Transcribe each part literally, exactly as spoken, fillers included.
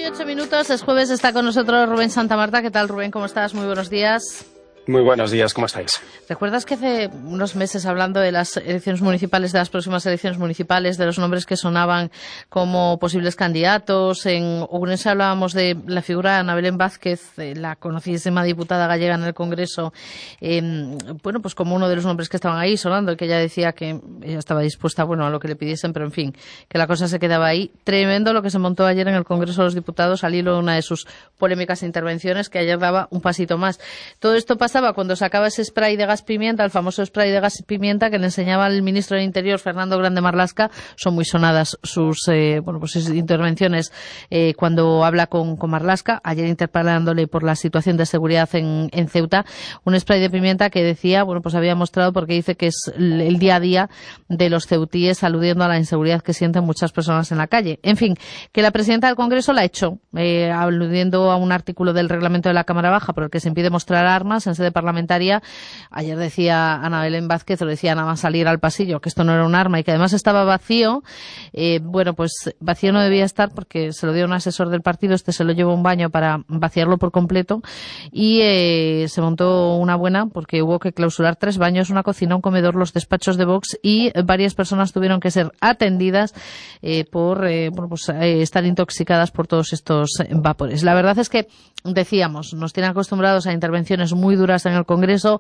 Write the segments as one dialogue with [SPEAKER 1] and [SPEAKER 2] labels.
[SPEAKER 1] ocho minutos, es jueves, está con nosotros Rubén Santamarta. ¿Qué tal, Rubén? ¿Cómo estás? Muy buenos días.
[SPEAKER 2] Muy buenos días, ¿cómo estáis?
[SPEAKER 1] ¿Recuerdas que hace unos meses, hablando de las elecciones municipales, de las próximas elecciones municipales, de los nombres que sonaban como posibles candidatos, en Ourense hablábamos de la figura de Ana Belén Vázquez, eh, la conocidísima diputada gallega en el Congreso, eh, bueno, pues como uno de los nombres que estaban ahí sonando, y que ella decía que ella estaba dispuesta, bueno, a lo que le pidiesen, pero en fin, que la cosa se quedaba ahí. Tremendo lo que se montó ayer en el Congreso de los Diputados al hilo de una de sus polémicas intervenciones, que ayer daba un pasito más. Todo esto pasa cuando sacaba ese spray de gas pimienta, el famoso spray de gas pimienta que le enseñaba el ministro del Interior, Fernando Grande Marlaska. Son muy sonadas sus eh, bueno pues sus intervenciones eh, cuando habla con, con Marlaska, ayer interpelándole por la situación de seguridad en, en Ceuta. Un spray de pimienta que decía, bueno, pues había mostrado, porque dice que es el, el día a día de los ceutíes, aludiendo a la inseguridad que sienten muchas personas en la calle. En fin, que la presidenta del Congreso la ha hecho, eh, aludiendo a un artículo del reglamento de la Cámara Baja por el que se impide mostrar armas en sede parlamentaria. Ayer decía Ana Belén Vázquez, o decía nada más salir al pasillo, que esto no era un arma y que además estaba vacío. Eh, bueno, pues vacío no debía estar, porque se lo dio un asesor del partido, este se lo llevó a un baño para vaciarlo por completo, y eh, se montó una buena, porque hubo que clausurar tres baños, una cocina, un comedor, los despachos de Vox, y varias personas tuvieron que ser atendidas eh, por eh, bueno, pues, eh, estar intoxicadas por todos estos vapores. La verdad es que, decíamos, nos tienen acostumbrados a intervenciones muy duras en el Congreso,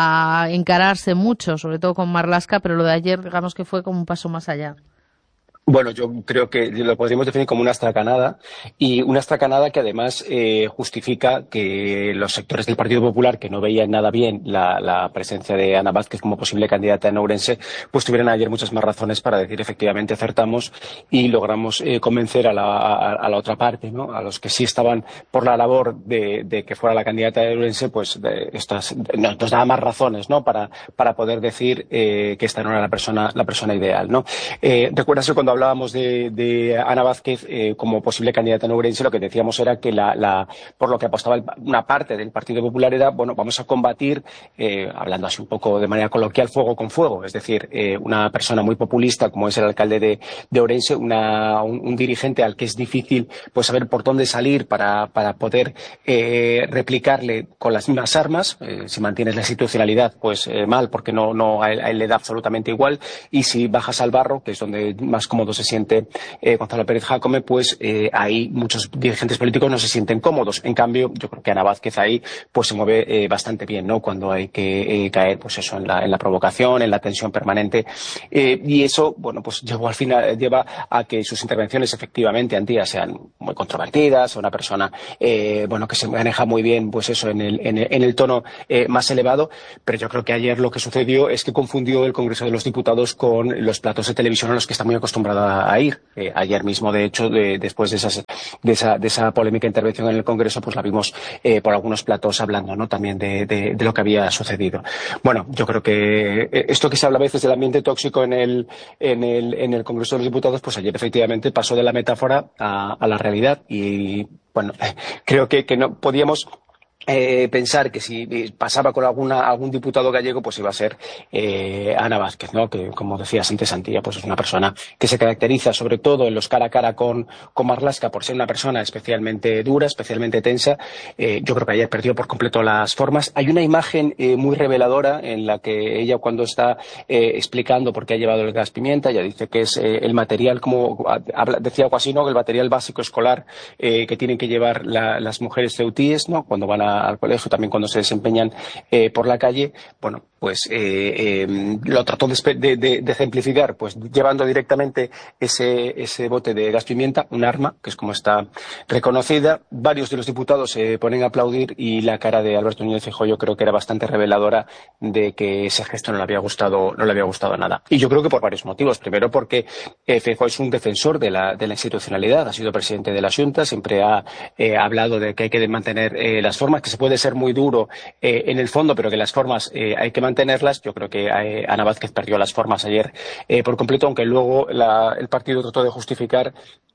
[SPEAKER 1] a encararse mucho, sobre todo con Marlaska, pero lo de ayer, digamos que fue como un paso más allá.
[SPEAKER 2] Bueno, yo creo que lo podríamos definir como una estracanada, y una estracanada que además eh, justifica que los sectores del Partido Popular, que no veían nada bien la, la presencia de Ana Vázquez como posible candidata en Ourense, pues tuvieran ayer muchas más razones para decir efectivamente acertamos y logramos eh, convencer a la, a, a la otra parte, ¿no? A los que sí estaban por la labor de, de que fuera la candidata de Ourense, pues de estas, nos, nos daba más razones, ¿no? Para, para poder decir eh, que esta no era la persona, la persona ideal, ¿no? Eh, ¿recuerdas que cuando hablábamos de, de Ana Vázquez eh, como posible candidata en Ourense, lo que decíamos era que la, la, por lo que apostaba el, una parte del Partido Popular era, bueno, vamos a combatir, eh, hablando así un poco de manera coloquial, fuego con fuego, es decir, eh, una persona muy populista como es el alcalde de, de Ourense, una, un, un dirigente al que es difícil pues saber por dónde salir para, para poder eh, replicarle con las mismas armas. Eh, si mantienes la institucionalidad, pues eh, mal, porque no, no a él, a él le da absolutamente igual, y si bajas al barro, que es donde más cómodo se siente eh, Gonzalo Pérez Jácome, pues eh, ahí muchos dirigentes políticos no se sienten cómodos. En cambio, yo creo que Ana Vázquez ahí pues se mueve eh, bastante bien, ¿no? Cuando hay que eh, caer, pues eso, en la, en la provocación, en la tensión permanente, eh, y eso, bueno, pues llevó al final, lleva a que sus intervenciones efectivamente, Antía, sean muy controvertidas, a una persona, eh, bueno, que se maneja muy bien, pues eso, en el, en el, en el tono eh, más elevado, pero yo creo que ayer lo que sucedió es que confundió el Congreso de los Diputados con los platos de televisión a los que está muy acostumbrada a ir. Eh, ayer mismo, de hecho, de, después de, esas, de, esa, de esa polémica intervención en el Congreso, pues la vimos eh, por algunos platos hablando, ¿no? También de, de, de lo que había sucedido. Bueno, yo creo que esto que se habla a veces del ambiente tóxico en el, en el, en el Congreso de los Diputados, pues ayer efectivamente pasó de la metáfora a, a la realidad, y bueno, creo que, que no podíamos Eh, pensar que si pasaba con alguna, algún diputado gallego, pues iba a ser eh, Ana Vázquez, ¿no? Que, como decías antes, Antía, pues es una persona que se caracteriza sobre todo en los cara a cara con, con Marlaska por ser una persona especialmente dura, especialmente tensa. Eh, yo creo que ayer perdió por completo las formas. Hay una imagen eh, muy reveladora en la que ella, cuando está eh, explicando por qué ha llevado el gas pimienta, ella dice que es eh, el material, como habla, decía algo así, ¿no? Que el material básico escolar eh, que tienen que llevar la, las mujeres ceutíes, ¿no? Cuando van a al colegio, también cuando se desempeñan eh, por la calle. Bueno, pues eh, eh, lo trató de, de, de, de ejemplificar, pues llevando directamente ese, ese bote de gas pimienta, un arma, que es como está reconocida. Varios de los diputados se ponen a aplaudir, y la cara de Alberto Núñez Feijóo yo creo que era bastante reveladora de que ese gesto no le había gustado, no le había gustado nada. Y yo creo que por varios motivos. Primero, porque eh, Feijóo es un defensor de la, de la institucionalidad, ha sido presidente de la Xunta, siempre ha eh, hablado de que hay que mantener eh, las formas, que se puede ser muy duro eh, en el fondo, pero que las formas eh, hay que mantenerlas. Yo creo que eh, Ana Vázquez perdió las formas ayer eh, por completo, aunque luego la, el partido trató de justificar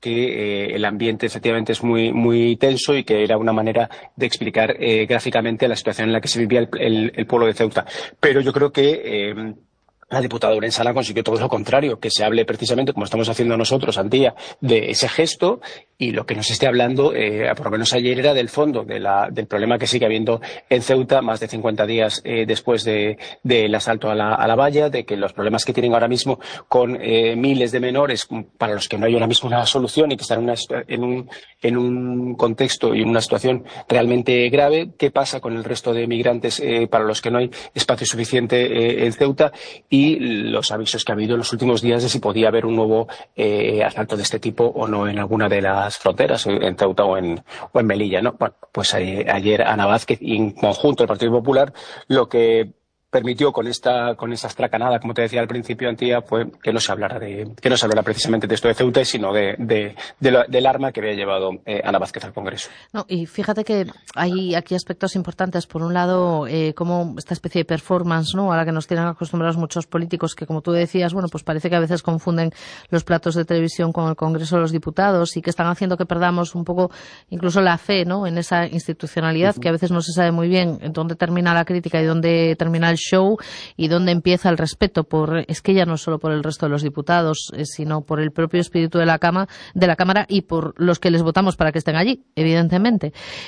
[SPEAKER 2] que eh, el ambiente efectivamente es muy, muy tenso y que era una manera de explicar eh, gráficamente la situación en la que se vivía el, el, el pueblo de Ceuta. Pero yo creo que eh, la diputada Urensana consiguió todo lo contrario, que se hable precisamente, como estamos haciendo nosotros, Antía, de ese gesto, y lo que nos esté hablando, eh, por lo menos ayer, era del fondo de la, del problema que sigue habiendo en Ceuta, más de cincuenta días eh, después de, del asalto a la, a la valla, de que los problemas que tienen ahora mismo con eh, miles de menores para los que no hay ahora mismo una solución y que están en, una, en, un, en un contexto y en una situación realmente grave. ¿Qué pasa con el resto de migrantes eh, para los que no hay espacio suficiente eh, en Ceuta? Y los avisos que ha habido en los últimos días de si podía haber un nuevo eh, asalto de este tipo o no en alguna de las fronteras, en Ceuta o en, o en Melilla, ¿no? Bueno, pues eh, ayer Ana Vázquez y en conjunto el Partido Popular lo que permitió con esta con esa estracanada, como te decía al principio, Antía, fue que no se hablara de que no se hablara precisamente de esto de Ceuta, sino de, de, de lo, del arma que había llevado eh, Ana Vázquez al Congreso.
[SPEAKER 1] No, y fíjate que hay aquí aspectos importantes. Por un lado, eh, como esta especie de performance, ¿no?, a la que nos tienen acostumbrados muchos políticos, que como tú decías, bueno, pues parece que a veces confunden los platos de televisión con el Congreso de los Diputados y que están haciendo que perdamos un poco incluso la fe, ¿no?, en esa institucionalidad, uh-huh. que a veces no se sabe muy bien en dónde termina la crítica y dónde termina el show y dónde empieza el respeto por, es que ya no solo por el resto de los diputados, eh, sino por el propio espíritu de la cama, de la Cámara y por los que les votamos para que estén allí, evidentemente.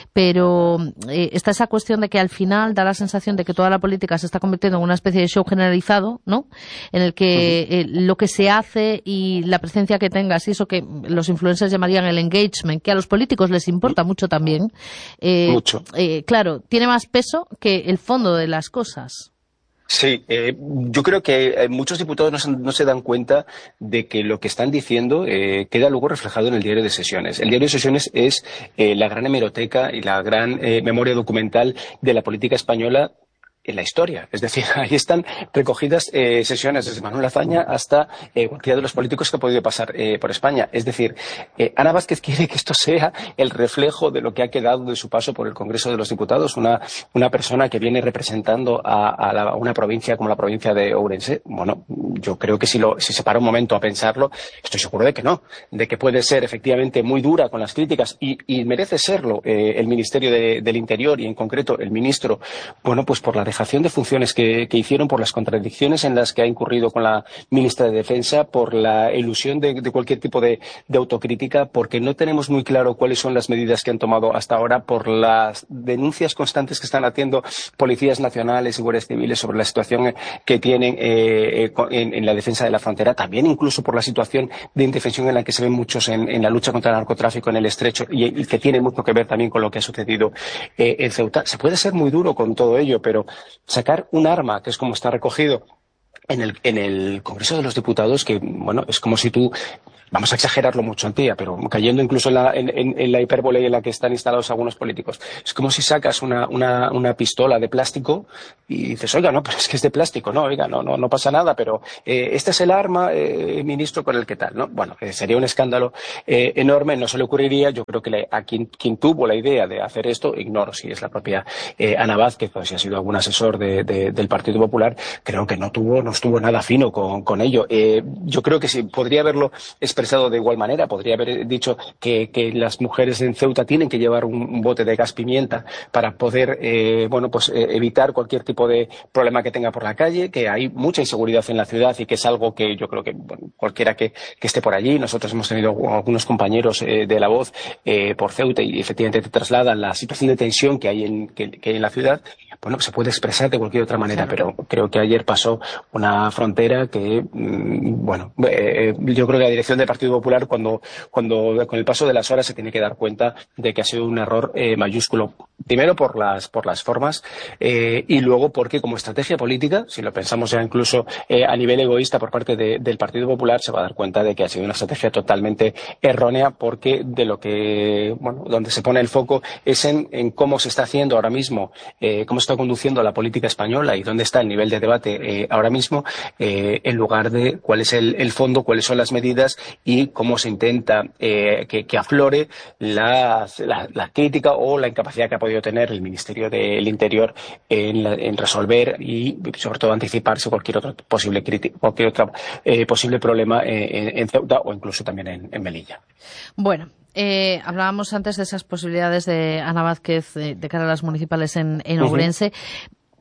[SPEAKER 1] Pero eh, está esa cuestión de que al final da la sensación de que toda la política se está convirtiendo en una especie de show generalizado, ¿no?, en el que eh, lo que se hace y la presencia que tengas y eso que los influencers llamarían el engagement, que a los políticos les importa mucho también, eh,
[SPEAKER 2] mucho.
[SPEAKER 1] Eh, claro, tiene más peso que el fondo de las cosas.
[SPEAKER 2] Sí, eh, yo creo que eh, muchos diputados no se, no se dan cuenta de que lo que están diciendo eh, queda luego reflejado en el diario de sesiones. El diario de sesiones es eh, la gran hemeroteca y la gran eh, memoria documental de la política española en la historia. Es decir, ahí están recogidas eh, sesiones desde Manuel Azaña hasta eh, cualquiera de los políticos que ha podido pasar eh, por España. Es decir, eh, Ana Vázquez quiere que esto sea el reflejo de lo que ha quedado de su paso por el Congreso de los Diputados, una, una persona que viene representando a, a, la, a una provincia como la provincia de Ourense. Bueno, yo creo que si, lo, si se para un momento a pensarlo, estoy seguro de que no, de que puede ser efectivamente muy dura con las críticas y, y merece serlo eh, el Ministerio de, del Interior y en concreto el ministro, bueno, pues por la de funciones que, que hicieron, por las contradicciones en las que ha incurrido con la ministra de Defensa, por la elusión de, de cualquier tipo de, de autocrítica, porque no tenemos muy claro cuáles son las medidas que han tomado hasta ahora, por las denuncias constantes que están haciendo policías nacionales y guardias civiles sobre la situación que tienen eh, en, en la defensa de la frontera, también incluso por la situación de indefensión en la que se ven muchos en, en la lucha contra el narcotráfico en el Estrecho y, y que tiene mucho que ver también con lo que ha sucedido eh, en Ceuta. Se puede ser muy duro con todo ello, pero sacar un arma, que es como está recogido en el, en el Congreso de los Diputados, que, bueno, es como si tú, vamos a exagerarlo mucho, Antía, pero cayendo incluso en la, en, en, en la hipérbole en la que están instalados algunos políticos, es como si sacas una, una, una pistola de plástico y dices, oiga, no, pero es que es de plástico, no, oiga, no, no, no pasa nada, pero eh, este es el arma, eh, ministro, con el que tal, ¿no? Bueno, eh, sería un escándalo eh, enorme, no se le ocurriría. Yo creo que le, a quien, quien tuvo la idea de hacer esto, ignoro si es la propia eh, Ana Vázquez o si ha sido algún asesor de, de, del Partido Popular, creo que no tuvo, no estuvo nada fino con, con ello. Eh, yo creo que sí, podría haberlo expresado de igual manera, podría haber dicho que, que las mujeres en Ceuta tienen que llevar un, un bote de gas pimienta para poder, eh, bueno, pues eh, evitar cualquier tipo de problema que tenga por la calle, que hay mucha inseguridad en la ciudad y que es algo que yo creo que bueno, cualquiera que, que esté por allí, nosotros hemos tenido algunos compañeros eh, de La Voz eh, por Ceuta y efectivamente te trasladan la situación de tensión que hay en, que, que hay en la ciudad. Bueno, pues se puede expresar de cualquier otra manera, pero creo que ayer pasó una frontera que, mmm, bueno, eh, yo creo que la dirección del Partido Popular, cuando, cuando con el paso de las horas se tiene que dar cuenta de que ha sido un error eh, mayúsculo. Primero por las, por las formas eh, y luego porque como estrategia política, si lo pensamos ya incluso eh, a nivel egoísta por parte de, del Partido Popular, se va a dar cuenta de que ha sido una estrategia totalmente errónea, porque de lo que, bueno, donde se pone el foco es en, en cómo se está haciendo ahora mismo, eh, cómo se está conduciendo la política española y dónde está el nivel de debate eh, ahora mismo, eh, en lugar de cuál es el, el fondo, cuáles son las medidas y cómo se intenta eh, que, que aflore la, la, la crítica o la incapacidad que ha podido tener el Ministerio del Interior en, la, en resolver y sobre todo anticiparse cualquier otro posible crítica, cualquier otro eh, posible problema en, en Ceuta o incluso también en, en Melilla.
[SPEAKER 1] Bueno. Eh, hablábamos antes de esas posibilidades de Ana Vázquez eh, de cara a las municipales en, en Ourense. Uh-huh.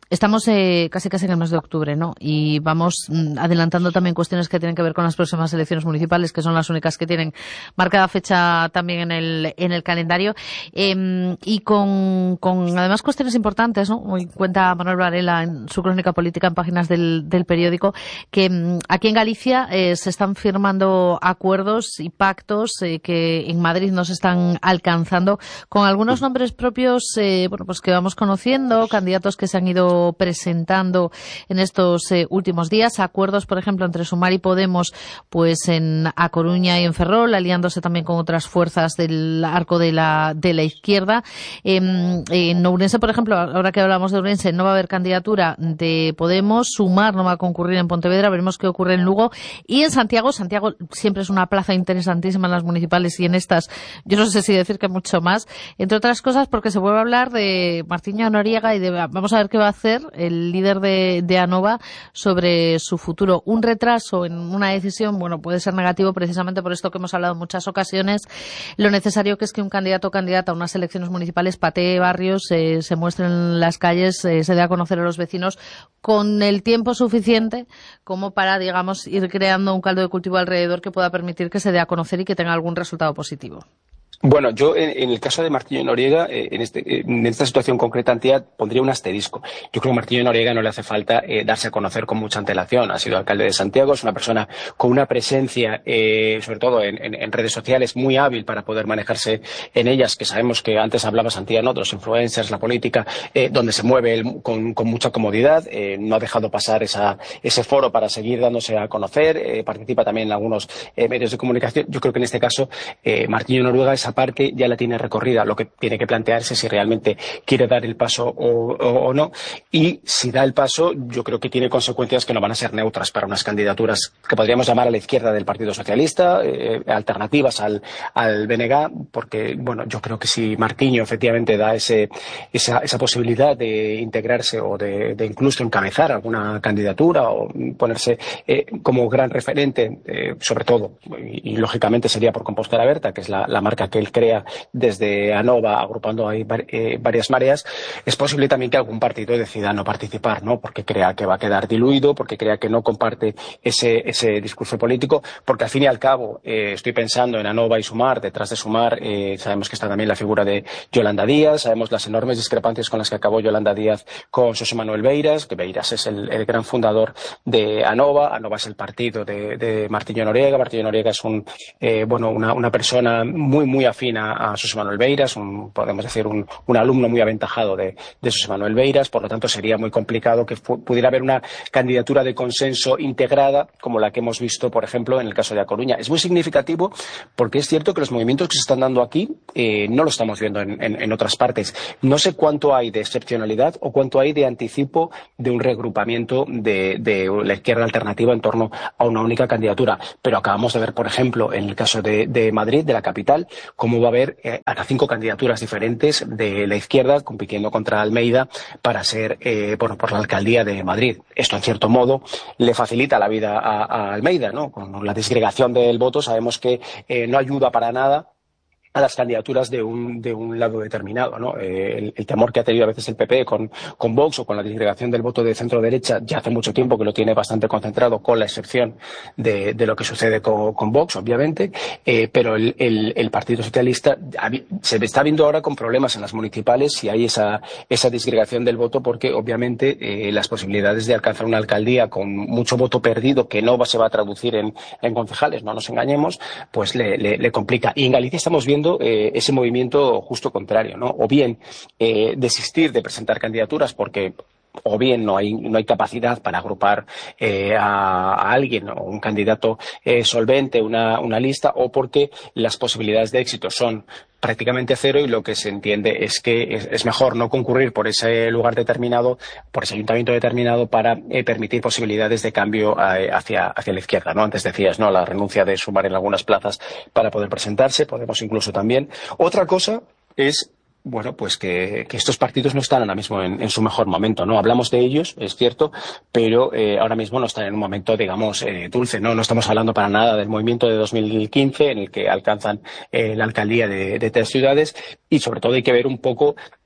[SPEAKER 1] Estamos eh, casi casi en el mes de octubre, ¿no? Y vamos mm, adelantando también cuestiones que tienen que ver con las próximas elecciones municipales, que son las únicas que tienen marcada fecha también en el en el calendario. Eh, y con, con además cuestiones importantes, ¿no? Hoy cuenta Manuel Varela en su crónica política en páginas del, del periódico que mm, aquí en Galicia eh, se están firmando acuerdos y pactos eh, que en Madrid no se están alcanzando con algunos nombres propios, eh, bueno, pues que vamos conociendo, candidatos que se han ido presentando en estos eh, últimos días, acuerdos, por ejemplo, entre Sumar y Podemos, pues en A Coruña y en Ferrol, aliándose también con otras fuerzas del arco de la de la izquierda. Eh, en Ourense, por ejemplo, ahora que hablamos de Ourense, no va a haber candidatura de Podemos, Sumar no va a concurrir en Pontevedra, veremos qué ocurre en Lugo, y en Santiago, Santiago siempre es una plaza interesantísima en las municipales y en estas, yo no sé si decir que mucho más, entre otras cosas porque se vuelve a hablar de Martiño Noriega y de, vamos a ver qué va a hacer el líder de, de ANOVA sobre su futuro. Un retraso en una decisión, bueno, puede ser negativo precisamente por esto que hemos hablado en muchas ocasiones. Lo necesario que es que un candidato o candidata a unas elecciones municipales patee barrios, eh, se muestre en las calles, eh, se dé a conocer a los vecinos con el tiempo suficiente como para, digamos, ir creando un caldo de cultivo alrededor que pueda permitir que se dé a conocer y que tenga algún resultado positivo.
[SPEAKER 2] Bueno, yo en, en el caso de Martiño Noriega, eh, en, este, en esta situación concreta, Antía, pondría un asterisco. Yo creo que a Martiño Noriega no le hace falta eh, darse a conocer con mucha antelación. Ha sido alcalde de Santiago, es una persona con una presencia, eh, sobre todo en, en, en redes sociales, muy hábil para poder manejarse en ellas, que sabemos que antes hablaba Antía, ¿no?, de los influencers, la política, eh, donde se mueve él con, con mucha comodidad. Eh, no ha dejado pasar esa, ese foro para seguir dándose a conocer. Eh, participa también en algunos eh, medios de comunicación. Yo creo que en este caso, eh, Martiño Noriega esa parte ya la tiene recorrida, lo que tiene que plantearse si realmente quiere dar el paso o, o, o no, y si da el paso yo creo que tiene consecuencias que no van a ser neutras para unas candidaturas que podríamos llamar a la izquierda del Partido Socialista, eh, alternativas al, al B N G, porque bueno, yo creo que si Martiño efectivamente da ese, esa, esa posibilidad de integrarse o de, de incluso encabezar alguna candidatura o ponerse eh, como gran referente, eh, sobre todo, y, y lógicamente sería por Compostela Berta, que es la, la marca que él crea desde ANOVA, agrupando ahí eh, varias mareas, es posible también que algún partido decida no participar, ¿no?, porque crea que va a quedar diluido, porque crea que no comparte ese, ese discurso político, porque al fin y al cabo eh, estoy pensando en ANOVA y Sumar. Detrás de Sumar eh, sabemos que está también la figura de Yolanda Díaz, sabemos las enormes discrepancias con las que acabó Yolanda Díaz con José Manuel Beiras, que Beiras es el, el gran fundador de ANOVA, ANOVA es el partido de, de Martiño Noriega, Martiño Noriega es un, eh, bueno, una, una persona muy, muy afín a, a José Manuel Beiras, un, podemos decir un, un alumno muy aventajado de, de José Manuel Beiras, por lo tanto sería muy complicado que pudiera haber una candidatura de consenso integrada como la que hemos visto, por ejemplo, en el caso de A Coruña. Es muy significativo porque es cierto que los movimientos que se están dando aquí eh, no lo estamos viendo en, en, en otras partes. No sé cuánto hay de excepcionalidad o cuánto hay de anticipo de un reagrupamiento de, de la izquierda alternativa en torno a una única candidatura, pero acabamos de ver, por ejemplo, en el caso de, de Madrid, de la capital, cómo va a haber eh, hasta cinco candidaturas diferentes de la izquierda compitiendo contra Almeida para ser eh, bueno, por la alcaldía de Madrid. Esto, en cierto modo, le facilita la vida a, a Almeida, ¿no? Con la disgregación del voto sabemos que eh, no ayuda para nada a las candidaturas de un, de un lado determinado, ¿no? Eh, el, el temor que ha tenido a veces el P P con, con Vox o con la disgregación del voto de centro-derecha ya hace mucho tiempo que lo tiene bastante concentrado, con la excepción de, de lo que sucede con, con Vox, obviamente, eh, pero el, el, el Partido Socialista se está viendo ahora con problemas en las municipales si hay esa, esa disgregación del voto, porque obviamente eh, las posibilidades de alcanzar una alcaldía con mucho voto perdido que no se va a traducir en, en concejales, no nos engañemos, pues le, le, le complica. Y en Galicia estamos viendo Eh, ese movimiento justo contrario, ¿no? O bien eh, desistir de presentar candidaturas porque o bien no hay no hay capacidad para agrupar eh, a, a alguien o un candidato eh, solvente, una, una lista, o porque las posibilidades de éxito son prácticamente cero y lo que se entiende es que es, es mejor no concurrir por ese lugar determinado, por ese ayuntamiento determinado, para eh, permitir posibilidades de cambio eh, hacia, hacia la izquierda, ¿no? Antes decías, ¿no?, la renuncia de Sumar en algunas plazas para poder presentarse, Podemos incluso también. Otra cosa es bueno, pues que, que estos partidos no están ahora mismo en, en su mejor momento, ¿no? Hablamos de ellos, es cierto, pero eh, ahora mismo no están en un momento, digamos, eh, dulce, ¿no? No estamos hablando para nada del movimiento de dos mil quince en el que alcanzan eh, la alcaldía de, de tres ciudades, y sobre todo hay que ver un poco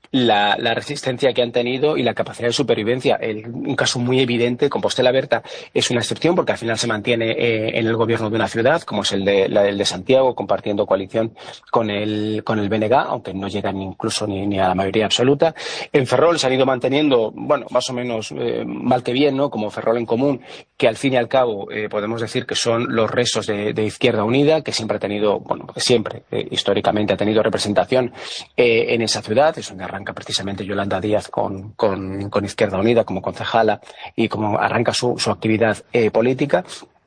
[SPEAKER 2] la, la resistencia que han tenido y la capacidad de supervivencia. El, un caso muy evidente, Compostela Berta, es una excepción porque al final se mantiene eh, en el gobierno de una ciudad, como es el de, la del de Santiago, compartiendo coalición con el, con el B N G, aunque no llegan incluso ni, ni a la mayoría absoluta. En Ferrol se han ido manteniendo, bueno, más o menos eh, mal que bien, ¿no? Como Ferrol en Común, que al fin y al cabo eh, podemos decir que son los restos de, de Izquierda Unida, que siempre ha tenido, bueno, siempre, eh, históricamente ha tenido representación eh, en esa ciudad. Es donde arranca precisamente Yolanda Díaz con, con, con Izquierda Unida como concejala y como arranca su, su actividad eh, política.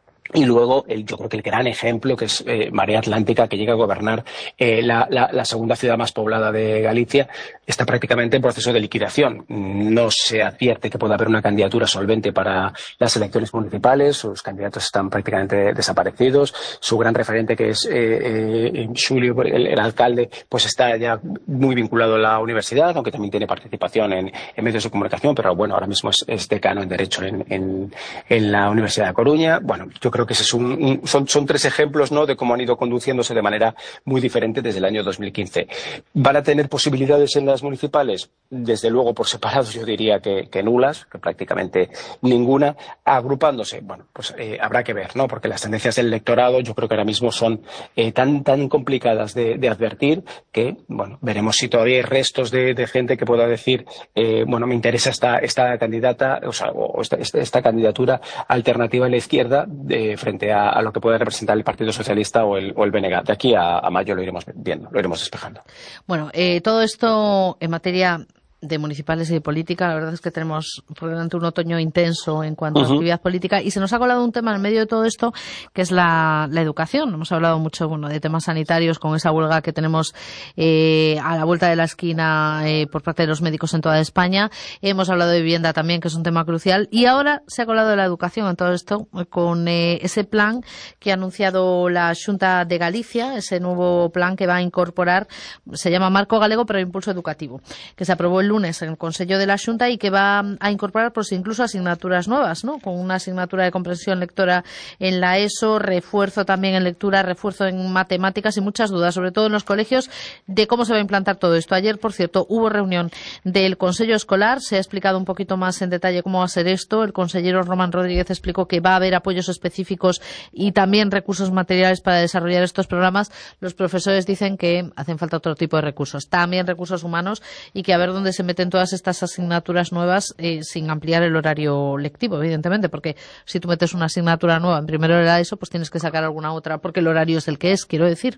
[SPEAKER 2] Y luego, el, yo creo que el gran ejemplo, que es eh, Marea Atlántica, que llega a gobernar eh, la, la, la segunda ciudad más poblada de Galicia, está prácticamente en proceso de liquidación. No se advierte que pueda haber una candidatura solvente para las elecciones municipales. Sus candidatos están prácticamente desaparecidos. Su gran referente, que es eh, eh, Xulio, el, el alcalde, pues está ya muy vinculado a la universidad, aunque también tiene participación en, en medios de comunicación, pero bueno, ahora mismo es, es decano en Derecho en, en, en la Universidad de Coruña. Bueno, yo creo que ese es un, un, son, son tres ejemplos, ¿no?, de cómo han ido conduciéndose de manera muy diferente desde el año dos mil quince. ¿Van a tener posibilidades en las municipales? Desde luego, por separados, yo diría que, que nulas, que prácticamente ninguna. Agrupándose, bueno, pues eh, habrá que ver, ¿no?, porque las tendencias del electorado yo creo que ahora mismo son eh, tan, tan complicadas de, de advertir que, bueno, veremos si todavía hay restos de, de gente que pueda decir, eh, bueno, me interesa esta, esta candidata, o sea, o esta, esta, esta candidatura alternativa a la izquierda de, frente a, a lo que puede representar el Partido Socialista o el, o el B N G. De aquí a, a mayo lo iremos viendo, lo iremos despejando.
[SPEAKER 1] Bueno, eh, todo esto en materia de municipales y de política, la verdad es que tenemos por delante un otoño intenso en cuanto uh-huh. a actividad política, y se nos ha colado un tema en medio de todo esto, que es la, la educación. Hemos hablado mucho, bueno, de temas sanitarios con esa huelga que tenemos eh, a la vuelta de la esquina eh, por parte de los médicos en toda España. Hemos hablado de vivienda también, que es un tema crucial, y ahora se ha colado la educación en todo esto con eh, ese plan que ha anunciado la Xunta de Galicia, ese nuevo plan que va a incorporar, se llama Marco Galego para o Impulso Educativo, que se aprobó el lunes en el Consejo de la Xunta y que va a incorporar pues incluso asignaturas nuevas, ¿no?, con una asignatura de comprensión lectora en la ESO, refuerzo también en lectura, refuerzo en matemáticas y muchas dudas, sobre todo en los colegios, de cómo se va a implantar todo esto. Ayer, por cierto, hubo reunión del Consejo Escolar, se ha explicado un poquito más en detalle cómo va a ser esto. El consejero Román Rodríguez explicó que va a haber apoyos específicos y también recursos materiales para desarrollar estos programas. Los profesores dicen que hacen falta otro tipo de recursos, también recursos humanos, y que a ver dónde se meten todas estas asignaturas nuevas eh, sin ampliar el horario lectivo, evidentemente, porque si tú metes una asignatura nueva en primero de la ESO, pues tienes que sacar alguna otra, porque el horario es el que es, quiero decir.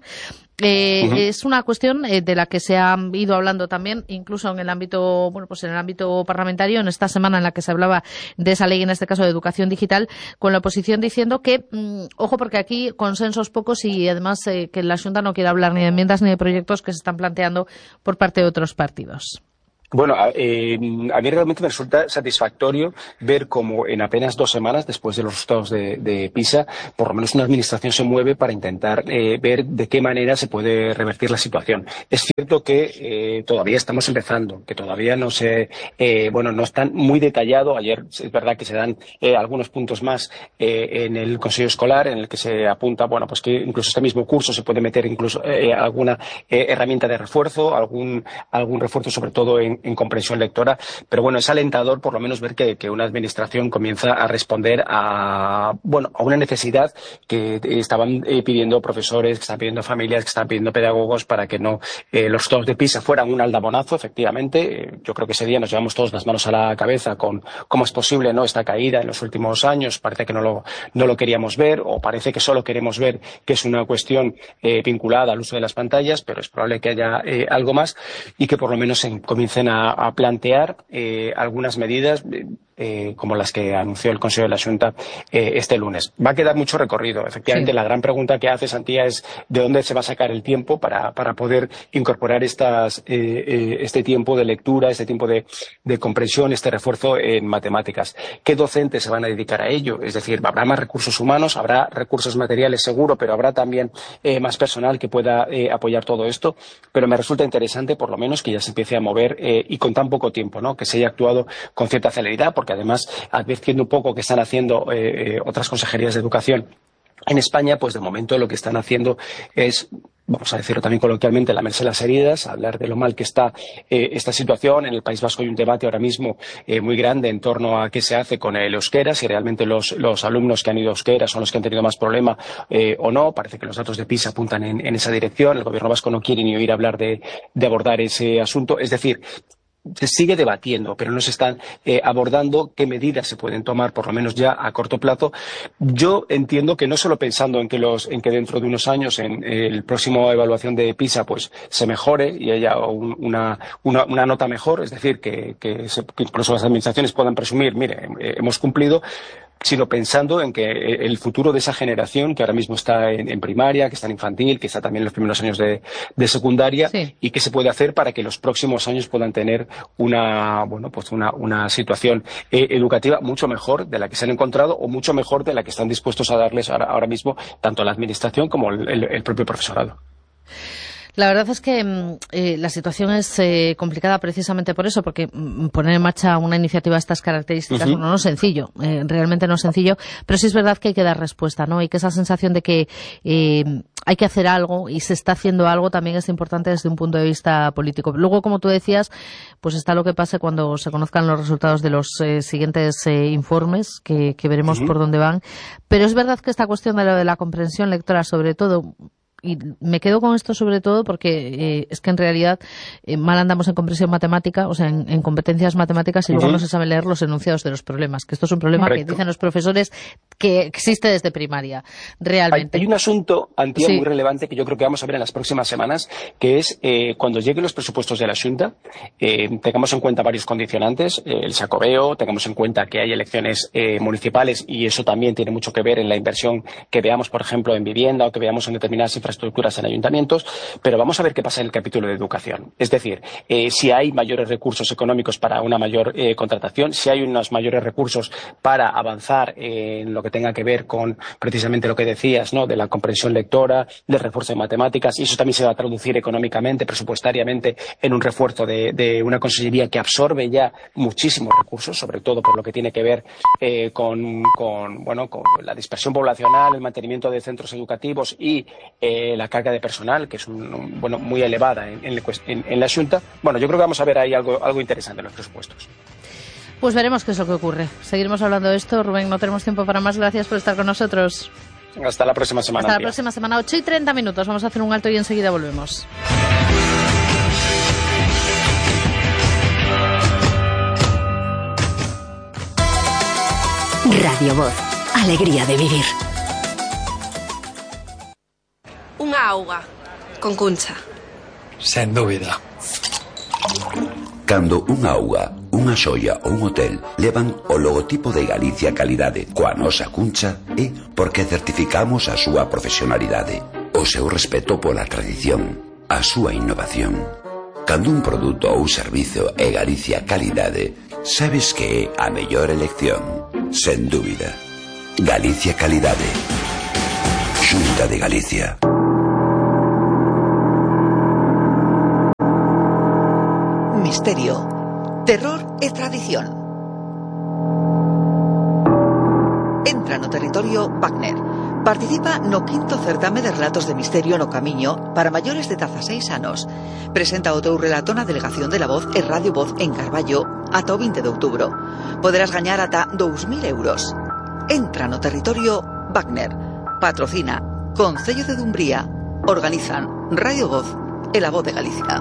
[SPEAKER 1] Eh, uh-huh. Es una cuestión eh, de la que se ha ido hablando también, incluso en el ámbito, bueno, pues en el ámbito parlamentario, en esta semana en la que se hablaba de esa ley, en este caso de educación digital, con la oposición diciendo que, mmm, ojo, porque aquí consensos pocos y además eh, que la Xunta no quiere hablar ni de enmiendas ni de proyectos que se están planteando por parte de otros partidos.
[SPEAKER 2] Bueno, eh, a mí realmente me resulta satisfactorio ver cómo en apenas dos semanas después de los resultados de, de PISA, por lo menos una administración se mueve para intentar eh, ver de qué manera se puede revertir la situación. Es cierto que eh, todavía estamos empezando, que todavía no se, eh, bueno, no están muy detallado. Ayer es verdad que se dan eh, algunos puntos más eh, en el Consejo Escolar, en el que se apunta, bueno, pues que incluso este mismo curso se puede meter incluso eh, alguna eh, herramienta de refuerzo, algún, algún refuerzo sobre todo en en comprensión lectora, pero bueno, es alentador por lo menos ver que, que una administración comienza a responder a, bueno, a una necesidad que estaban eh, pidiendo profesores, que están pidiendo familias, que están pidiendo pedagogos para que no eh, los resultados de PISA fueran un aldabonazo, efectivamente. Eh, yo creo que ese día nos llevamos todos las manos a la cabeza con cómo es posible, ¿no?, esta caída en los últimos años. Parece que no lo, no lo queríamos ver, o parece que solo queremos ver que es una cuestión eh, vinculada al uso de las pantallas, pero es probable que haya eh, algo más y que por lo menos se comiencen a a plantear eh, algunas medidas eh, como las que anunció el Consejo de la Xunta eh, este lunes. Va a quedar mucho recorrido. Efectivamente, sí. La gran pregunta que hace Santía es de dónde se va a sacar el tiempo para, para poder incorporar estas, eh, eh, este tiempo de lectura, este tiempo de, de comprensión, este refuerzo en matemáticas. ¿Qué docentes se van a dedicar a ello? Es decir, habrá más recursos humanos, habrá recursos materiales seguro, pero habrá también eh, más personal que pueda eh, apoyar todo esto. Pero me resulta interesante, por lo menos, que ya se empiece a mover eh, y con tan poco tiempo, ¿no?, que se haya actuado con cierta celeridad, porque además, advirtiendo un poco que están haciendo eh, eh, otras consejerías de educación En España, pues de momento lo que están haciendo es, vamos a decirlo también coloquialmente, lamerse las heridas, hablar de lo mal que está eh, esta situación. En el País Vasco hay un debate ahora mismo eh, muy grande en torno a qué se hace con el euskera, si realmente los, los alumnos que han ido a euskera son los que han tenido más problema eh, o no. Parece que los datos de PISA apuntan en, en esa dirección. El gobierno vasco no quiere ni oír hablar de, de abordar ese asunto. Es decir, se sigue debatiendo, pero no se están eh, abordando qué medidas se pueden tomar, por lo menos ya a corto plazo. Yo entiendo que no solo pensando en que los, en que dentro de unos años, en eh, el próximo evaluación de PISA, pues se mejore y haya un, una, una, una nota mejor, es decir, que, que, se, que incluso las administraciones puedan presumir, mire, eh, hemos cumplido, sino pensando en que el futuro de esa generación que ahora mismo está en, en primaria, que está en infantil, que está también en los primeros años de, de secundaria, sí. Y qué se puede hacer para que los próximos años puedan tener una, bueno, pues una, una situación eh, educativa mucho mejor de la que se han encontrado o mucho mejor de la que están dispuestos a darles ahora, ahora mismo tanto la administración como el, el, el propio profesorado.
[SPEAKER 1] La verdad es que eh, la situación es eh, complicada precisamente por eso, porque mm, poner en marcha una iniciativa de estas características uh-huh. no es sencillo, eh, realmente no es sencillo, pero sí es verdad que hay que dar respuesta, ¿no? Y que esa sensación de que eh, hay que hacer algo y se está haciendo algo también es importante desde un punto de vista político. Luego, como tú decías, pues está lo que pase cuando se conozcan los resultados de los eh, siguientes eh, informes, que, que veremos uh-huh. por dónde van. Pero es verdad que esta cuestión de lo de la comprensión lectora, sobre todo, y me quedo con esto sobre todo porque eh, es que en realidad eh, mal andamos en comprensión matemática, o sea, en, en competencias matemáticas y luego uh-huh. no se sabe leer los enunciados de los problemas, que esto es un problema Correcto. Que dicen los profesores que existe desde primaria, realmente.
[SPEAKER 2] Hay, hay un asunto, Antía, sí. muy relevante que yo creo que vamos a ver en las próximas semanas, que es eh, cuando lleguen los presupuestos de la Xunta, eh, tengamos en cuenta varios condicionantes, eh, el Xacobeo, tengamos en cuenta que hay elecciones eh, municipales y eso también tiene mucho que ver en la inversión que veamos, por ejemplo, en vivienda o que veamos en determinadas infraestructuras estructuras en ayuntamientos, pero vamos a ver qué pasa en el capítulo de educación. Es decir, eh, si hay mayores recursos económicos para una mayor eh, contratación, si hay unos mayores recursos para avanzar eh, en lo que tenga que ver con precisamente lo que decías, ¿no? De la comprensión lectora, del refuerzo de matemáticas, y eso también se va a traducir económicamente, presupuestariamente, en un refuerzo de, de una consellería que absorbe ya muchísimos recursos, sobre todo por lo que tiene que ver eh, con, con, bueno, con la dispersión poblacional, el mantenimiento de centros educativos y eh, la carga de personal, que es un, un, bueno, muy elevada en, en, en, en la Xunta. Bueno, yo creo que vamos a ver ahí algo, algo interesante en los presupuestos.
[SPEAKER 1] Pues veremos qué es lo que ocurre. Seguiremos hablando de esto. Rubén, no tenemos tiempo para más. Gracias por estar con nosotros.
[SPEAKER 2] Hasta la próxima semana.
[SPEAKER 1] Hasta la próxima semana, ocho y treinta minutos. Vamos a hacer un alto y enseguida volvemos.
[SPEAKER 3] Radio Voz. Alegría de vivir.
[SPEAKER 4] Unha auga, con cuncha.
[SPEAKER 5] Sen dúbida.
[SPEAKER 6] Cando unha auga, unha xoia ou un hotel levan o logotipo de Galicia Calidade coa nosa cuncha é porque certificamos a súa profesionalidade, o seu respeto pola tradición, a súa innovación. Cando un produto ou servizo é Galicia Calidade, sabes que é a mellor elección, sen dúbida. Galicia Calidade. Xunta de Galicia.
[SPEAKER 7] Misterio, terror e tradición. Entra no territorio Wagner. Participa no quinto certame de relatos de misterio no Camiño para maiores de dezaseis anos. Presenta o teu relato na Delegación de la Voz e Radio Voz en Carballo ata o vinte de outubro. Poderás gañar ata dous mil euros. Entra no territorio Wagner. Patrocina Concello de Dumbría. Organizan Radio Voz e la Voz de Galicia.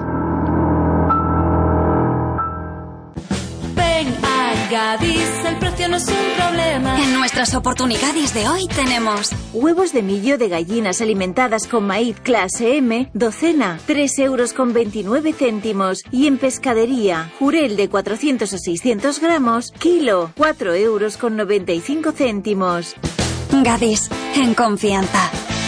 [SPEAKER 8] Gadis, el precio no es un problema.
[SPEAKER 3] En nuestras oportunidades de hoy tenemos
[SPEAKER 9] huevos de millo de gallinas alimentadas con maíz clase M, docena, tres euros con veintinueve céntimos. Y en pescadería, jurel de cuatrocientos a seiscientos gramos, kilo, cuatro euros con noventa y cinco céntimos.
[SPEAKER 3] Gadis, en confianza.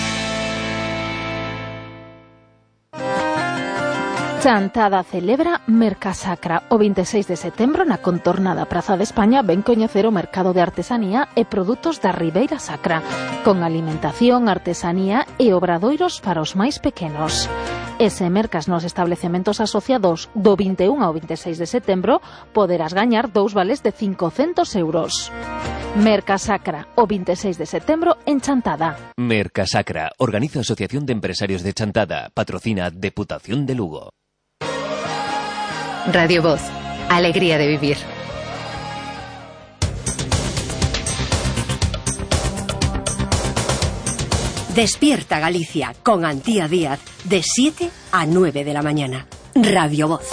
[SPEAKER 10] Chantada celebra Mercasacra. O veintiséis de setembro na contornada Praza de España ven coñecer o mercado de artesanía e produtos da Ribeira Sacra, con alimentación, artesanía e obradoiros para os máis pequenos. E se mercas nos establecementos asociados do vinte e un ao veintiséis de setembro, poderás gañar dous vales de cincocentos euros. Mercasacra, o veintiséis de setembro en Chantada.
[SPEAKER 11] Mercasacra, organiza Asociación de Empresarios de Chantada, patrocina Deputación de Lugo.
[SPEAKER 12] Radio Voz, alegría de vivir.
[SPEAKER 13] Despierta Galicia con Antía Díaz de siete a nueve de la mañana. Radio Voz.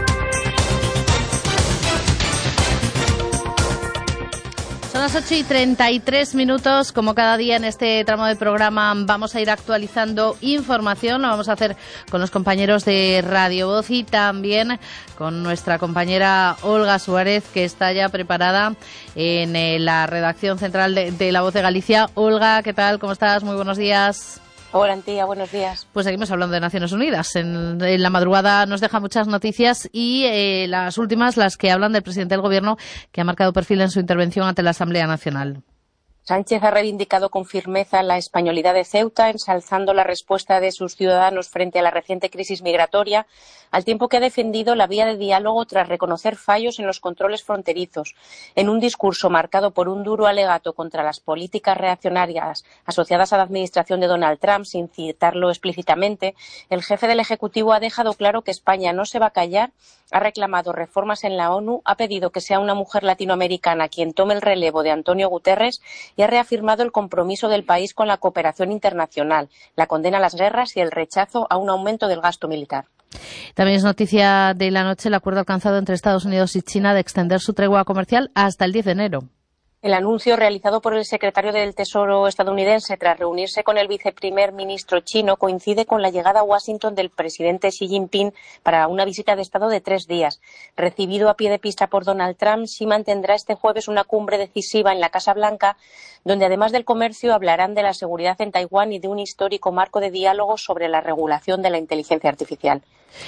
[SPEAKER 1] Son las ocho y treinta y tres minutos. Como cada día en este tramo del programa vamos a ir actualizando información. Lo vamos a hacer con los compañeros de Radio Voz y también con nuestra compañera Olga Suárez, que está ya preparada en la redacción central de, de La Voz de Galicia. Olga, ¿qué tal? ¿Cómo estás? Muy buenos días.
[SPEAKER 14] Hola, Antía, buenos días.
[SPEAKER 1] Pues seguimos hablando de Naciones Unidas. En, en la madrugada nos deja muchas noticias y eh, las últimas, las que hablan del presidente del Gobierno, que ha marcado perfil en su intervención ante la Asamblea Nacional.
[SPEAKER 14] Sánchez ha reivindicado con firmeza la españolidad de Ceuta, ensalzando la respuesta de sus ciudadanos frente a la reciente crisis migratoria, al tiempo que ha defendido la vía de diálogo tras reconocer fallos en los controles fronterizos. En un discurso marcado por un duro alegato contra las políticas reaccionarias asociadas a la administración de Donald Trump, sin citarlo explícitamente, el jefe del Ejecutivo ha dejado claro que España no se va a callar, ha reclamado reformas en la ONU, ha pedido que sea una mujer latinoamericana quien tome el relevo de Antonio Guterres y ha reafirmado el compromiso del país con la cooperación internacional, la condena a las guerras y el rechazo a un aumento del gasto militar.
[SPEAKER 1] También es noticia de la noche el acuerdo alcanzado entre Estados Unidos y China de extender su tregua comercial hasta el diez de enero.
[SPEAKER 14] El anuncio realizado por el secretario del Tesoro estadounidense tras reunirse con el viceprimer ministro chino coincide con la llegada a Washington del presidente Xi Jinping para una visita de Estado de tres días. Recibido a pie de pista por Donald Trump, Xi mantendrá este jueves una cumbre decisiva en la Casa Blanca, donde además del comercio hablarán de la seguridad en Taiwán y de un histórico marco de diálogo sobre la regulación de la inteligencia artificial.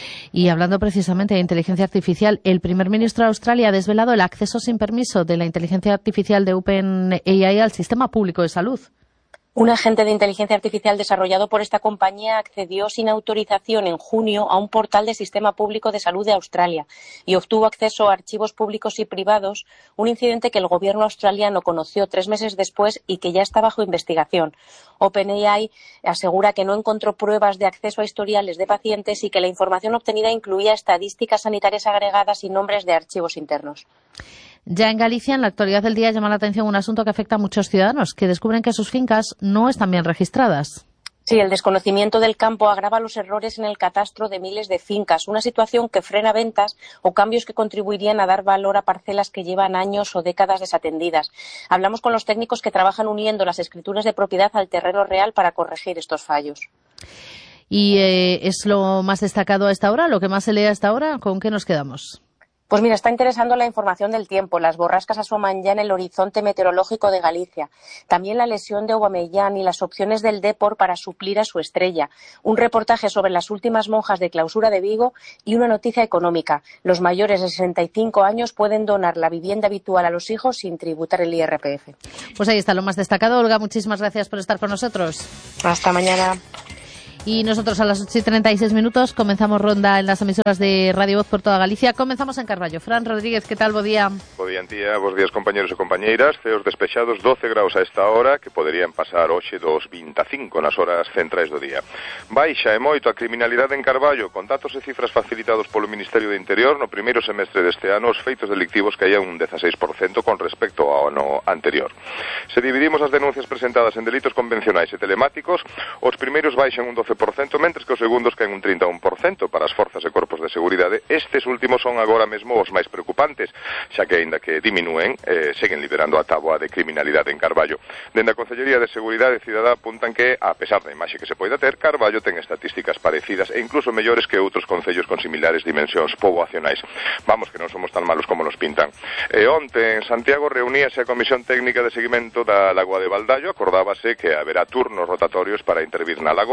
[SPEAKER 1] Y hablando precisamente de inteligencia artificial, el primer ministro de Australia ha desvelado el acceso sin permiso de la inteligencia artificial de OpenAI al sistema público de salud.
[SPEAKER 14] Un agente de inteligencia artificial desarrollado por esta compañía accedió sin autorización en junio a un portal del Sistema Público de Salud de Australia y obtuvo acceso a archivos públicos y privados, un incidente que el gobierno australiano conoció tres meses después y que ya está bajo investigación. OpenAI asegura que no encontró pruebas de acceso a historiales de pacientes y que la información obtenida incluía estadísticas sanitarias agregadas y nombres de archivos internos.
[SPEAKER 1] Ya en Galicia, en la actualidad del día, llama la atención un asunto que afecta a muchos ciudadanos, que descubren que sus fincas no están bien registradas.
[SPEAKER 14] Sí, el desconocimiento del campo agrava los errores en el catastro de miles de fincas, una situación que frena ventas o cambios que contribuirían a dar valor a parcelas que llevan años o décadas desatendidas. Hablamos con los técnicos que trabajan uniendo las escrituras de propiedad al terreno real para corregir estos fallos.
[SPEAKER 1] ¿Y eh, es lo más destacado a esta hora, lo que más se lee a esta hora? ¿Con qué nos quedamos?
[SPEAKER 14] Pues mira, está interesando la información del tiempo. Las borrascas asoman ya en el horizonte meteorológico de Galicia. También la lesión de Aubameyang y las opciones del Depor para suplir a su estrella. Un reportaje sobre las últimas monjas de clausura de Vigo y una noticia económica. Los mayores de sesenta y cinco años pueden donar la vivienda habitual a los hijos sin tributar el I R P F.
[SPEAKER 1] Pues ahí está lo más destacado. Olga, muchísimas gracias por estar con nosotros.
[SPEAKER 14] Hasta mañana.
[SPEAKER 1] Y nosotros a las ocho y treinta y seis minutos comenzamos ronda en las emisoras de Radio Voz por toda Galicia. Comenzamos en Carballo. Fran Rodríguez, ¿qué tal? Bo día.
[SPEAKER 15] Bo día, Antía. Bos días, compañeros e compañeiras. Ceos despexados, doce graus a esta hora, que poderían pasar hoxe dos vinte e cinco nas horas centrais do día. Baixa e moito a criminalidade en Carballo, con datos e cifras facilitados polo Ministerio do Interior. No primeiro semestre deste ano, os feitos delictivos caían un dezaseis por cento con respecto ao ano anterior. Se dividimos as denuncias presentadas en delitos convencionais e telemáticos, os primeiros baixan un doce por cento, mentres que os segundos caen un trinta e un por cento para as forzas e corpos de seguridade. Estes últimos son agora mesmo os máis preocupantes, xa que, aínda que diminúen, eh, seguen liderando a táboa de criminalidade en Carballo. Dende a Consellería de Seguridade Cidadá apuntan que, a pesar da imaxe que se poida ter, Carballo ten estatísticas parecidas e incluso mellores que outros concellos con similares dimensións poboacionais. Vamos, que non somos tan malos como nos pintan. E onte, en Santiago, reuníase a Comisión Técnica de Seguimento da Lagoa de Baldallo. Acordábase que haberá turnos rotatorios para intervir na lagoa.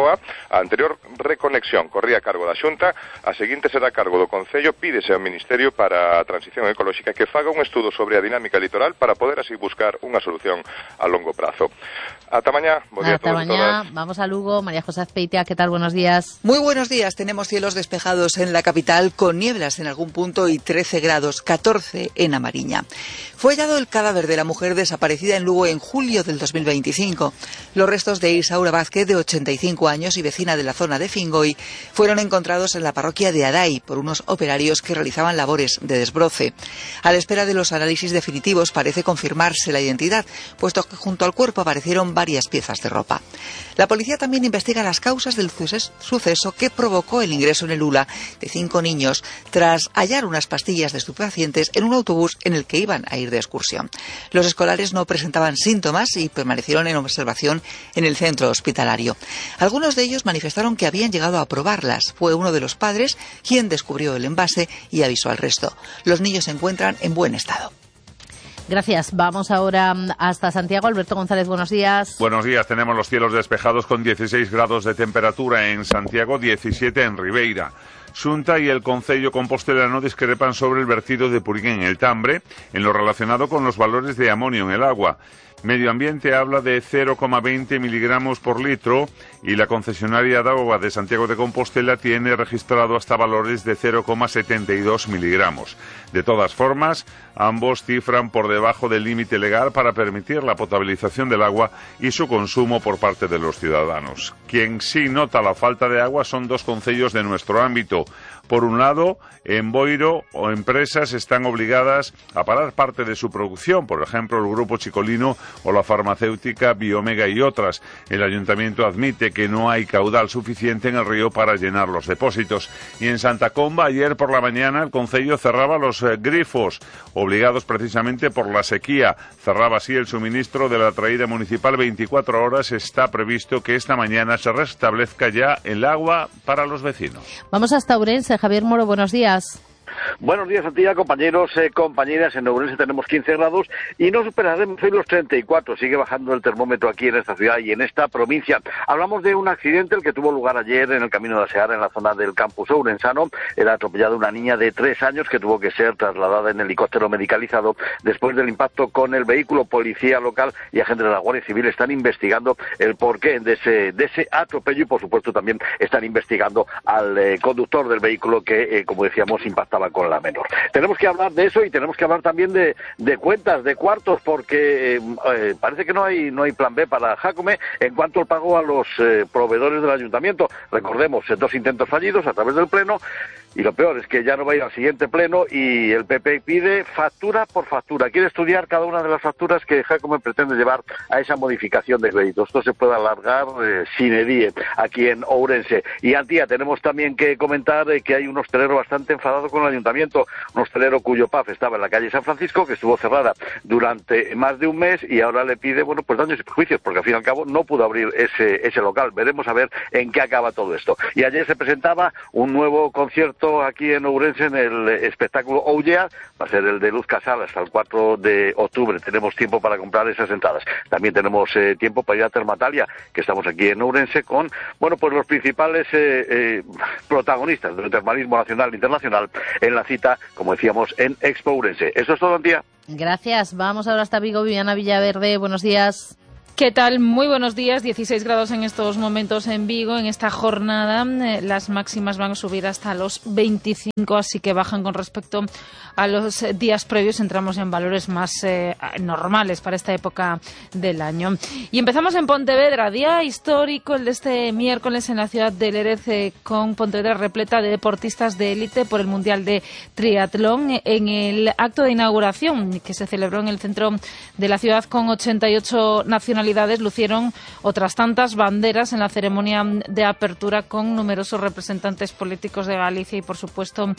[SPEAKER 15] A anterior reconexión corría a cargo da Xunta, a seguinte será a cargo do Concello. Pídese ao Ministerio para a Transición Ecolóxica que faga un estudo sobre a dinámica litoral para poder así buscar unha solución a longo prazo. Ata mañá, bo día a todos y todas.
[SPEAKER 1] Vamos a Lugo. María José Azpeitia, ¿qué tal? Buenos días.
[SPEAKER 7] Muy buenos días. Tenemos cielos despejados en la capital con nieblas en algún punto y trece grados, catorce en A Mariña. Fue hallado el cadáver de la mujer desaparecida en Lugo en julio del dos mil veinticinco. Los restos de Isaura Vázquez, de ochenta y cinco años y vecina de la zona de Fingoy, fueron encontrados en la parroquia de Aday por unos operarios que realizaban labores de desbroce. A la espera de los análisis definitivos parece confirmarse la identidad, puesto que junto al cuerpo aparecieron varias piezas de ropa. La policía también investiga las causas del suceso que provocó el ingreso en el U L A de cinco niños tras hallar unas pastillas de estupefacientes en un autobús en el que iban a ir de excursión. Los escolares no presentaban síntomas y permanecieron en observación en el centro hospitalario. Algunos de ellos manifestaron que habían llegado a probarlas. Fue uno de los padres quien descubrió el envase y avisó al resto. Los niños se encuentran en buen estado.
[SPEAKER 1] Gracias. Vamos ahora hasta Santiago. Alberto González, buenos días.
[SPEAKER 16] Buenos días. Tenemos los cielos despejados con dieciséis grados de temperatura en Santiago, diecisiete en Ribeira. Xunta y el Concello compostelano discrepan sobre el vertido de purín en el Tambre en lo relacionado con los valores de amonio en el agua. Medio Ambiente habla de cero coma veinte miligramos por litro y la concesionaria de agua de Santiago de Compostela tiene registrado hasta valores de cero coma setenta y dos miligramos. De todas formas, ambos cifran por debajo del límite legal para permitir la potabilización del agua y su consumo por parte de los ciudadanos. Quien sí nota la falta de agua son dos concellos de nuestro ámbito. Por un lado, en Boiro, o empresas están obligadas a parar parte de su producción, por ejemplo, el Grupo Chicolino o la farmacéutica Biomega y otras. El ayuntamiento admite que no hay caudal suficiente en el río para llenar los depósitos. Y en Santa Comba, ayer por la mañana, el concello cerraba los eh, grifos, obligados precisamente por la sequía. Cerraba así el suministro de la traída municipal veinticuatro horas. Está previsto que esta mañana se restablezca ya el agua para los vecinos.
[SPEAKER 1] Vamos hasta Ourense. Javier Moro, buenos días.
[SPEAKER 17] Buenos días a ti, compañeros, eh, compañeras. En Ourense tenemos quince grados y no superaremos hoy los treinta y cuatro. Sigue bajando el termómetro aquí en esta ciudad y en esta provincia. Hablamos de un accidente el que tuvo lugar ayer en el camino de Aseara, en la zona del campus ourensano. Era atropellada una niña de tres años que tuvo que ser trasladada en helicóptero medicalizado después del impacto con el vehículo. Policía local y agentes de la Guardia Civil están investigando el porqué de ese, de ese atropello y, por supuesto, también están investigando al eh, conductor del vehículo que, eh, como decíamos, impactaba con la menor. Tenemos que hablar de eso y tenemos que hablar también de, de cuentas, de cuartos, porque eh, parece que no hay no hay plan B para Jácome en cuanto al pago a los eh, proveedores del ayuntamiento. Recordemos, eh, dos intentos fallidos a través del Pleno, y lo peor es que ya no va a ir al siguiente Pleno y el P P pide factura por factura. Quiere estudiar cada una de las facturas que Jácome pretende llevar a esa modificación de crédito. Esto se puede alargar eh, sine die aquí en Ourense. Y Antía, tenemos también que comentar eh, que hay un hostelero bastante enfadado con el ayuntamiento, un hostelero cuyo pub estaba en la calle San Francisco, que estuvo cerrada durante más de un mes y ahora le pide, bueno, pues daños y perjuicios, porque al fin y al cabo no pudo abrir ese, ese local. Veremos a ver en qué acaba todo esto. Y ayer se presentaba un nuevo concierto aquí en Ourense en el espectáculo Ollea. Va a ser el de Luz Casal hasta el cuatro de octubre. Tenemos tiempo para comprar esas entradas. También tenemos eh, tiempo para ir a Termatalia, que estamos aquí en Ourense con, bueno, pues los principales eh, eh, protagonistas del termalismo nacional e internacional en la cita, como decíamos, en Expo Ourense. Eso es todo, Antía.
[SPEAKER 1] Gracias. Vamos ahora hasta Vigo. Viviana Villaverde, buenos días.
[SPEAKER 18] ¿Qué tal? Muy buenos días. dieciséis grados en estos momentos en Vigo. En esta jornada eh, las máximas van a subir hasta los veinticinco, así que bajan con respecto a los días previos. Entramos en valores más eh, normales para esta época del año. Y empezamos en Pontevedra, día histórico el de este miércoles en la ciudad de Lérez, eh, con Pontevedra repleta de deportistas de élite por el Mundial de Triatlón. En el acto de inauguración que se celebró en el centro de la ciudad con ochenta y ocho nacionalidades, lucieron otras tantas banderas en la ceremonia de apertura con numerosos representantes políticos de Galicia y, por supuesto,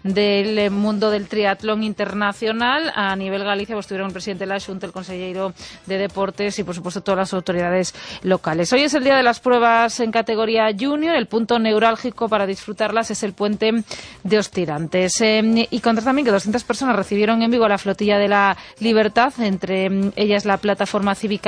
[SPEAKER 18] del mundo del triatlón internacional. A nivel Galicia pues, estuvieron el presidente de la Xunta, el consejero de Deportes y, por supuesto, todas las autoridades locales. Hoy es el día de las pruebas en categoría junior. El punto neurálgico para disfrutarlas es el puente de Ostirantes. Eh, y contar también que doscientas personas recibieron en Vigo la flotilla de la libertad, entre ellas la plataforma cívica Vigo Pro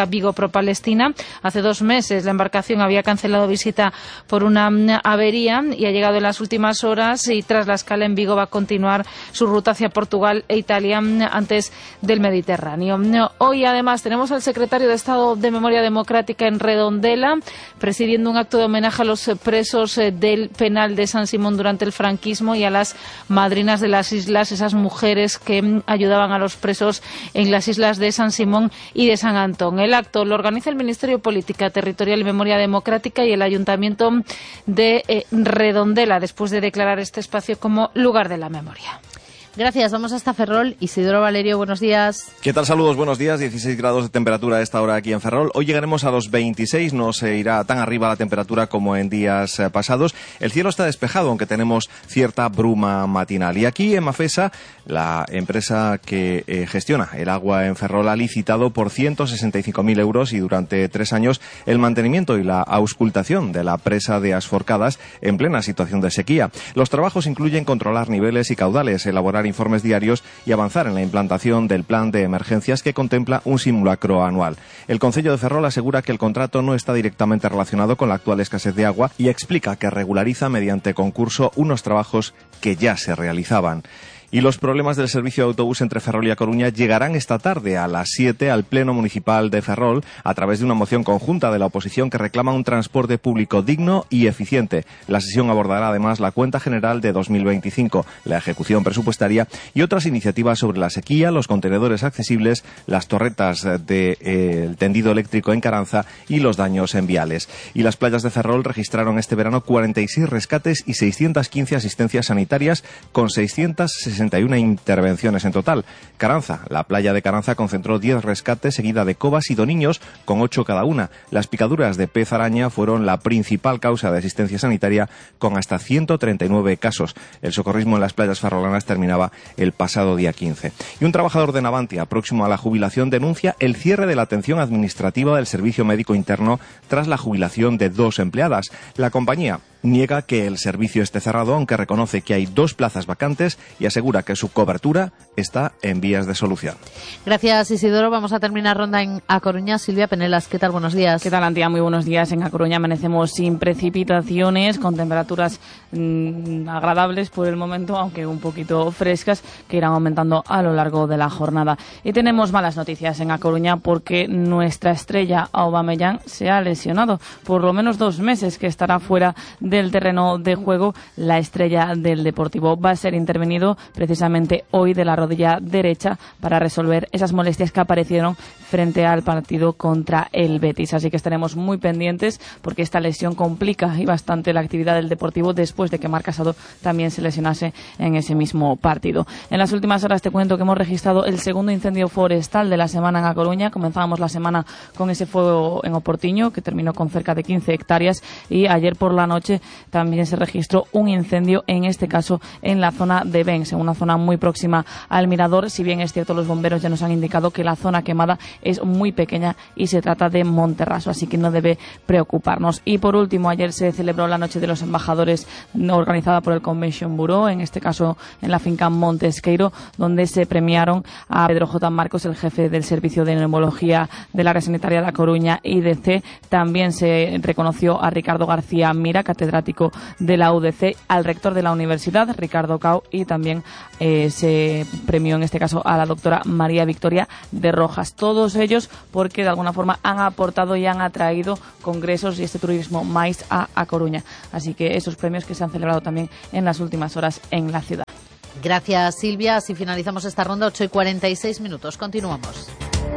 [SPEAKER 18] pro-Palestina. Hace dos meses la embarcación había cancelado visita por una avería y ha llegado en las últimas horas, y tras la escala en Vigo va a continuar su ruta hacia Portugal e Italia antes del Mediterráneo. Hoy además tenemos al secretario de Estado de Memoria Democrática en Redondela, presidiendo un acto de homenaje a los presos del penal de San Simón durante el franquismo y a las madrinas de las islas, esas mujeres que ayudaban a los presos en las islas de San Simón y de San Antón. El acto lo organiza el Ministerio de Política Territorial y Memoria Democrática y el Ayuntamiento de eh, Redondela, después de declarar este espacio como lugar de la memoria.
[SPEAKER 1] Gracias, vamos hasta Ferrol. Isidoro Valerio, buenos días.
[SPEAKER 19] ¿Qué tal? Saludos, buenos días. dieciséis grados de temperatura a esta hora aquí en Ferrol. Hoy llegaremos a los veintiséis, no se irá tan arriba la temperatura como en días eh, pasados. El cielo está despejado, aunque tenemos cierta bruma matinal. Y aquí en Mafesa, la empresa que eh, gestiona el agua en Ferrol ha licitado por ciento sesenta y cinco mil euros y durante tres años el mantenimiento y la auscultación de la presa de Asforcadas en plena situación de sequía. Los trabajos incluyen controlar niveles y caudales, elaborar informes diarios y avanzar en la implantación del plan de emergencias que contempla un simulacro anual. El Concello de Ferrol asegura que el contrato no está directamente relacionado con la actual escasez de agua y explica que regulariza mediante concurso unos trabajos que ya se realizaban. Y los problemas del servicio de autobús entre Ferrol y A Coruña llegarán esta tarde a las siete al Pleno Municipal de Ferrol a través de una moción conjunta de la oposición que reclama un transporte público digno y eficiente. La sesión abordará además la cuenta general de dos mil veinticinco, la ejecución presupuestaria y otras iniciativas sobre la sequía, los contenedores accesibles, las torretas del eh, tendido eléctrico en Caranza y los daños en viales. Y las playas de Ferrol registraron este verano cuarenta y seis rescates y seiscientas quince asistencias sanitarias con seiscientas sesenta y una intervenciones en total. Caranza, la playa de Caranza concentró diez rescates, seguida de Cobas y Doniños, con ocho cada una. Las picaduras de pez araña fueron la principal causa de asistencia sanitaria, con hasta ciento treinta y nueve casos. El socorrismo en las playas ferrolanas terminaba el pasado día quince. Y un trabajador de Navantia, próximo a la jubilación, denuncia el cierre de la atención administrativa del servicio médico interno tras la jubilación de dos empleadas. La compañía niega que el servicio esté cerrado, aunque reconoce que hay dos plazas vacantes y asegura que su cobertura está en vías de solución.
[SPEAKER 1] Gracias, Isidoro. Vamos a terminar ronda en A Coruña. Silvia Penelas, ¿qué tal? Buenos días.
[SPEAKER 20] ¿Qué tal, Antía? Muy buenos días. En A Coruña amanecemos sin precipitaciones, con temperaturas mmm, agradables por el momento, aunque un poquito frescas, que irán aumentando a lo largo de la jornada. Y tenemos malas noticias en A Coruña porque nuestra estrella Aubameyang se ha lesionado. Por lo menos dos meses que estará fuera de del terreno de juego. La estrella del Deportivo va a ser intervenido precisamente hoy de la rodilla derecha para resolver esas molestias que aparecieron frente al partido contra el Betis. Así que estaremos muy pendientes porque esta lesión complica y bastante la actividad del Deportivo después de que Marc Casado también se lesionase en ese mismo partido. En las últimas horas te cuento que hemos registrado el segundo incendio forestal de la semana en A Coruña. Comenzábamos la semana con ese fuego en Oportiño que terminó con cerca de quince hectáreas y ayer por la noche también se registró un incendio, en este caso en la zona de Bens, en una zona muy próxima al mirador. Si bien es cierto, los bomberos ya nos han indicado que la zona quemada es muy pequeña y se trata de Monterraso, así que no debe preocuparnos. Y por último, ayer se celebró la Noche de los Embajadores organizada por el Convention Bureau, en este caso en la finca Montesqueiro, donde se premiaron a Pedro J. Marcos, el jefe del Servicio de Neumología del Área Sanitaria de La Coruña, I D C. También se reconoció a Ricardo García Mira, catedrático de la U D C, al rector de la universidad, Ricardo Cao, y también eh, se premió en este caso a la doctora María Victoria de Rojas. Todos ellos porque de alguna forma han aportado y han atraído congresos y este turismo máis a, a Coruña. Así que esos premios que se han celebrado también en las últimas horas en la ciudad.
[SPEAKER 1] Gracias, Silvia. Así finalizamos esta ronda, ocho y cuarenta y seis minutos. Continuamos.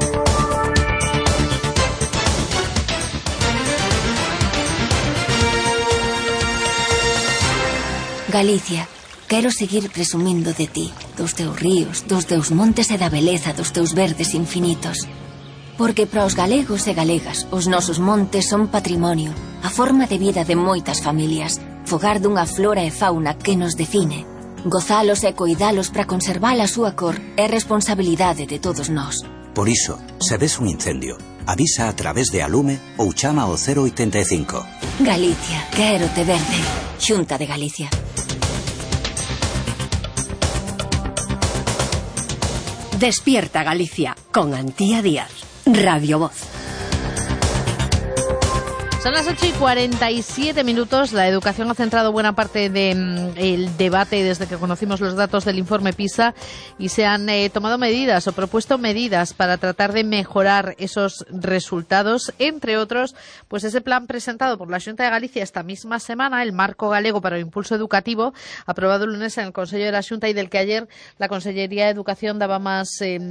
[SPEAKER 21] Galicia, quero seguir presumindo de ti, dos teus ríos, dos teus montes e da beleza dos teus verdes infinitos. Porque para os galegos e galegas, os nosos montes son patrimonio, a forma de vida de moitas familias, fogar dunha flora e fauna que nos define. Gozalos e coidalos para conservar a súa cor é responsabilidade de todos nós.
[SPEAKER 22] Por iso, se ves un incendio, avisa a través de Alume ou chama ao cero oitenta e cinco.
[SPEAKER 21] Galicia, quero te verde. Xunta de Galicia.
[SPEAKER 13] Despierta Galicia con Antía Díaz, Radio Voz.
[SPEAKER 1] Son las ocho y cuarenta y siete minutos. La educación ha centrado buena parte del de, debate desde que conocimos los datos del informe PISA y se han eh, tomado medidas o propuesto medidas para tratar de mejorar esos resultados. Entre otros, pues ese plan presentado por la Xunta de Galicia esta misma semana, el Marco Galego para o Impulso Educativo, aprobado el lunes en el Consejo de la Xunta y del que ayer la Consellería de Educación daba más eh,